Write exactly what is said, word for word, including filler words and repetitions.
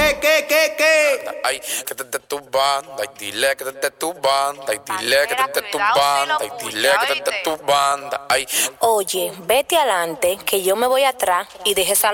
¿Qué, qué, qué, qué? Ay, que te de tu banda, ay, dile que te de tu banda, ay, dile que te de tu banda, ay, dile que te de tu banda, ay. Oye, vete adelante, que yo me voy atrás y deje esa